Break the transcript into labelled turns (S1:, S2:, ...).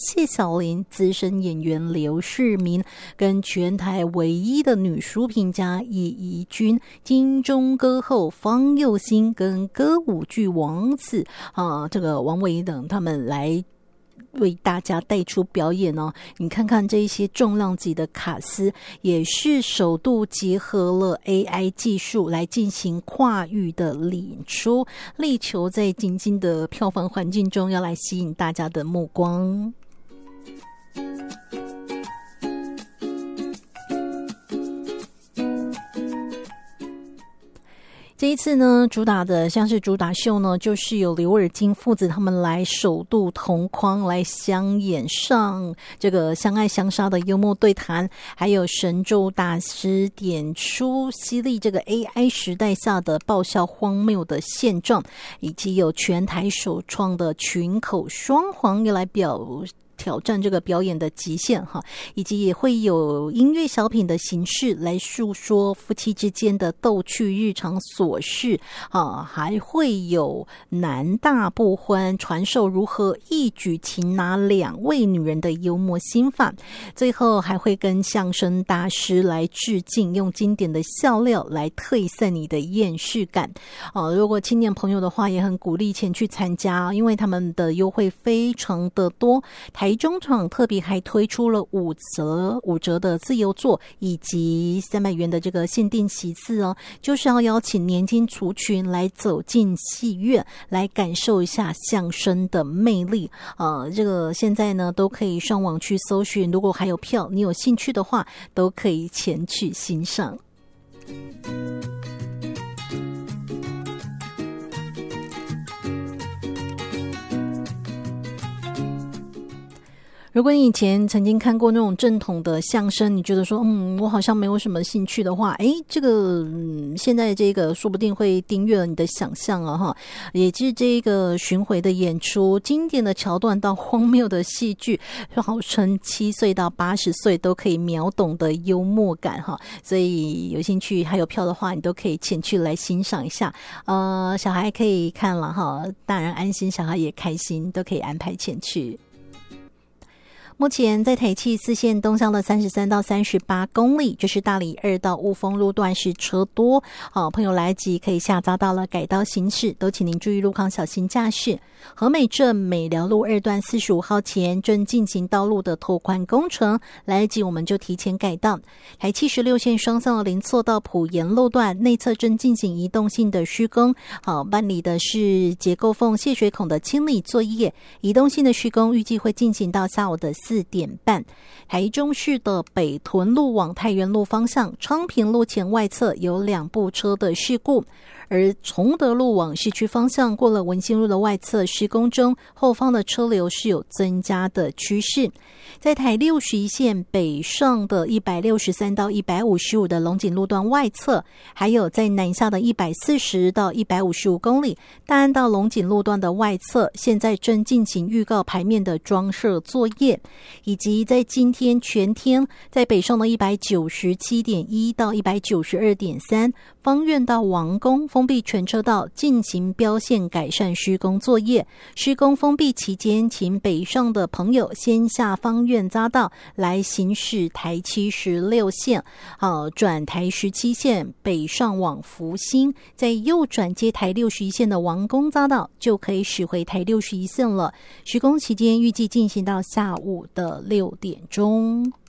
S1: 谢小琳、资深演员刘世民跟全台唯一的女书评家叶怡君、金钟歌后方佑兴跟歌舞剧王子这个王维等他们来为大家带出表演哦。你看看这一些重量级的卡司，也是首度结合了 AI 技术来进行跨域的演出，力求在紧张的票房环境中要来吸引大家的目光。这一次呢，主打的像是主打秀呢，就是有刘尔金父子他们来首度同框来相演上这个相爱相杀的幽默对谈，还有神州大师点出犀利这个 AI 时代下的爆笑荒谬的现状，以及有全台首创的群口双簧要来挑战这个表演的极限哈，以及也会有音乐小品的形式来诉说夫妻之间的逗趣日常琐事还会有男大不欢传授如何一举擒拿2位女人的幽默心法，最后还会跟相声大师来致敬，用经典的笑料来退散你的厌世感如果青年朋友的话，也很鼓励前去参加，因为他们的优惠非常的多。台中场特别还推出了5折的自由座以及300元的这个限定席次哦，就是要邀请年轻族群来走进戏院，来感受一下相声的魅力这个现在呢都可以上网去搜寻，如果还有票，你有兴趣的话，都可以前去欣赏。如果你以前曾经看过那种正统的相声，你觉得说我好像没有什么兴趣的话，这个现在这个说不定会订阅了你的想象哈。也是这个巡回的演出，经典的桥段到荒谬的戏剧，号称7岁到80岁都可以秒懂的幽默感哈。所以有兴趣还有票的话，你都可以前去来欣赏一下。小孩可以看了哈，大人安心，小孩也开心，都可以安排前去。目前在台七4线东向的33到38公里，就是大里2到雾峰路段是车多朋友来及可以下匝道了改道行驶，都请您注意路况，小心驾驶。和美镇美寮路2段45号前正进行道路的拓宽工程，来得及我们就提前改道。台七16线双向的林厝到埔盐路段内侧正进行移动性的施工办理的是结构缝泄水孔的清理作业，移动性的施工预计会进行到下午的4点半。台中市的北屯路往太原路方向昌平路前外侧有2部车的事故，而崇德路往市区方向过了文心路的外侧施工中，后方的车流是有增加的趋势。在台61线北上的163到155的龙井路段外侧，还有在南下的140到155公里大安到龙井路段的外侧，现在正进行预告牌面的装设作业，以及在今天全天在北上的197.1到192.3方院到王宫封闭全车道进行标线改善施工作业，施工封闭期间，请北上的朋友先下方院匝道来行驶台76线转台17线北上往福兴，再右转接台61线的王宫匝道就可以驶回台61线了。施工期间预计进行到下午的6点钟。